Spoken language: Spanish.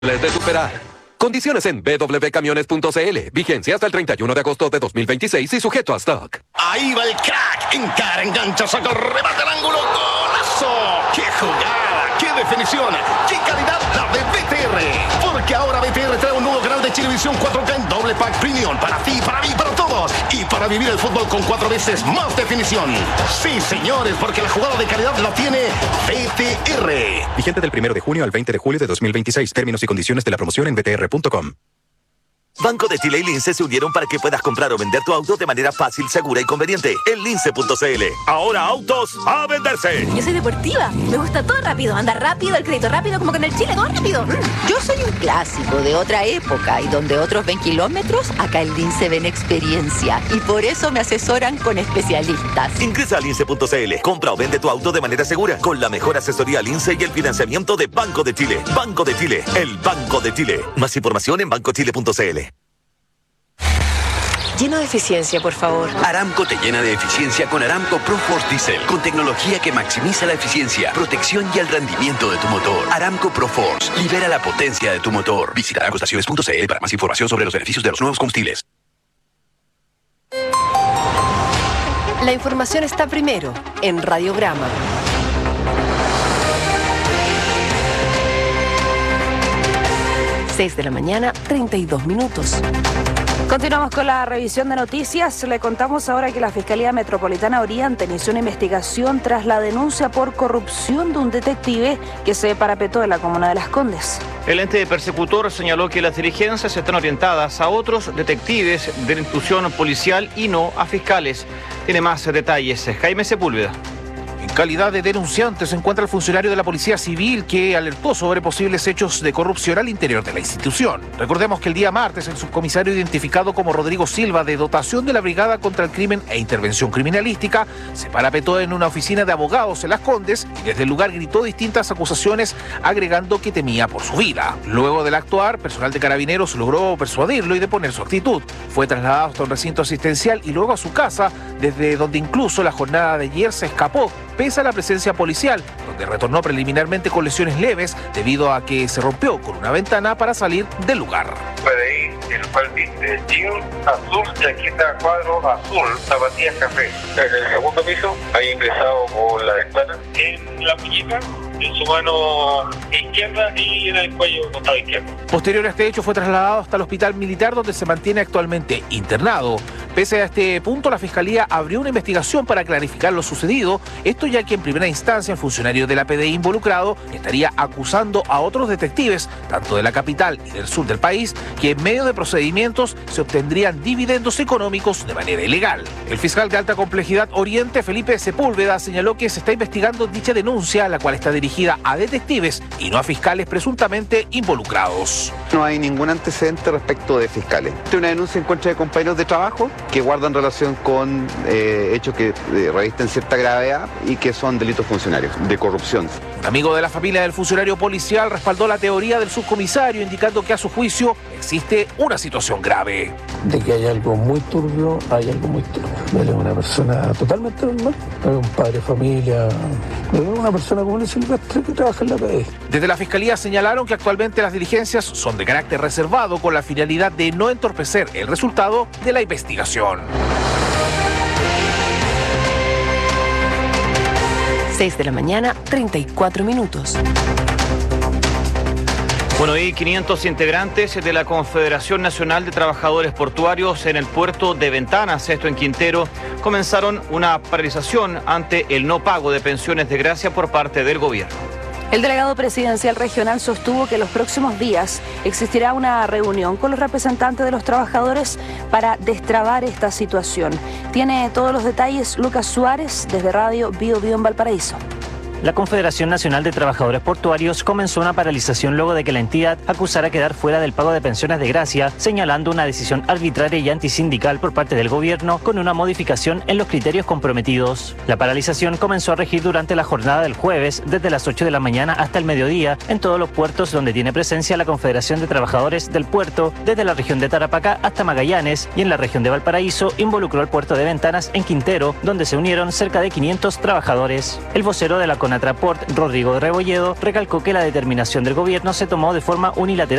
de superar. Condiciones en www.camiones.cl. Vigencia hasta el 31 de agosto de 2026 y sujeto a stock. Ahí va el crack. Encara, engancha, saca, remata al ángulo. ¡Golazo! ¡Qué jugada! ¡Qué definición! ¡Qué calidad la de BTR! Porque ahora BTR trae un nuevo canal de Chilevisión 4K en doble pack premium. Para ti, para mí, para todos. Y para vivir el fútbol con 4 veces más definición. Sí, señores, porque la jugada de calidad la tiene BTR. Vigente del 1 de junio al 20 de julio de 2026. Términos y condiciones de la promoción en btr.com. Banco de Chile y Lince se unieron para que puedas comprar o vender tu auto de manera fácil, segura y conveniente en lince.cl. Ahora autos a venderse. Yo soy deportiva, me gusta todo rápido, andar rápido, el crédito rápido, como con el Chile, todo rápido. Yo soy un clásico de otra época y donde otros ven kilómetros, acá en Lince ven experiencia y por eso me asesoran con especialistas. Ingresa a lince.cl, compra o vende tu auto de manera segura con la mejor asesoría Lince y el financiamiento de Banco de Chile. Banco de Chile, el Banco de Chile. Más información en bancochile.cl. Lleno de eficiencia, por favor. Aramco te llena de eficiencia con Aramco ProForce Diesel, con tecnología que maximiza la eficiencia, protección y el rendimiento de tu motor. Aramco ProForce, libera la potencia de tu motor. Visita aramcoestaciones.cl para más información sobre los beneficios de los nuevos combustibles. La información está primero en Radiograma. De la mañana, 32 minutos. Continuamos con la revisión de noticias. Le contamos ahora que la Fiscalía Metropolitana Oriente inició una investigación tras la denuncia por corrupción de un detective que se parapetó en la comuna de Las Condes. El ente persecutor señaló que las diligencias están orientadas a otros detectives de la institución policial y no a fiscales. Tiene más detalles Jaime Sepúlveda. En calidad de denunciante se encuentra el funcionario de la Policía Civil que alertó sobre posibles hechos de corrupción al interior de la institución. Recordemos que el día martes el subcomisario identificado como Rodrigo Silva, de dotación de la Brigada contra el Crimen e Intervención Criminalística, se parapetó en una oficina de abogados en Las Condes y desde el lugar gritó distintas acusaciones, agregando que temía por su vida. Luego del actuar, personal de Carabineros logró persuadirlo y deponer su actitud. Fue trasladado hasta un recinto asistencial y luego a su casa, desde donde incluso la jornada de ayer se escapó, pese a la presencia policial, donde retornó preliminarmente con lesiones leves debido a que se rompió con una ventana para salir del lugar. PDI, el cual dice jean azul, chaqueta cuadro azul, zapatillas café. En el segundo piso, ahí ingresado por la ventana. En la muñeca, en su mano izquierda y en el cuello costado izquierdo. Posterior a este hecho fue trasladado hasta el hospital militar donde se mantiene actualmente internado. Pese a este punto, la Fiscalía abrió una investigación para clarificar lo sucedido, esto ya que en primera instancia el funcionario de la PDI involucrado estaría acusando a otros detectives, tanto de la capital y del sur del país, que en medio de procedimientos se obtendrían dividendos económicos de manera ilegal. El fiscal de alta complejidad Oriente, Felipe Sepúlveda, señaló que se está investigando dicha denuncia, la cual está dirigida a detectives y no a fiscales presuntamente involucrados. No hay ningún antecedente respecto de fiscales. Hay una denuncia en contra de compañeros de trabajo que guardan relación con hechos que revisten cierta gravedad y que son delitos funcionarios, de corrupción. Un amigo de la familia del funcionario policial respaldó la teoría del subcomisario, indicando que a su juicio existe una situación grave. De que hay algo muy turbio, hay algo muy turbio. Él es una persona totalmente normal, es un padre de familia, es una persona común y silvestre que trabaja en la PDI. Desde la Fiscalía señalaron que actualmente las diligencias son de carácter reservado con la finalidad de no entorpecer el resultado de la investigación. 6 de la mañana, 34 minutos. Bueno, y 500 integrantes de la Confederación Nacional de Trabajadores Portuarios en el puerto de Ventanas, esto en Quintero, comenzaron una paralización ante el no pago de pensiones de gracia por parte del gobierno. El delegado presidencial regional sostuvo que los próximos días existirá una reunión con los representantes de los trabajadores para destrabar esta situación. Tiene todos los detalles Lucas Suárez desde Radio Bio Bio en Valparaíso. La Confederación Nacional de Trabajadores Portuarios comenzó una paralización luego de que la entidad acusara quedar fuera del pago de pensiones de gracia, señalando una decisión arbitraria y antisindical por parte del gobierno con una modificación en los criterios comprometidos. La paralización comenzó a regir durante la jornada del jueves, desde las 8 de la mañana hasta el mediodía, en todos los puertos donde tiene presencia la Confederación de Trabajadores del Puerto, desde la región de Tarapacá hasta Magallanes, y en la región de Valparaíso involucró al puerto de Ventanas en Quintero, donde se unieron cerca de 500 trabajadores. El vocero de la Fonatraport, Rodrigo Rebolledo, recalcó que la determinación del gobierno se tomó de forma unilateral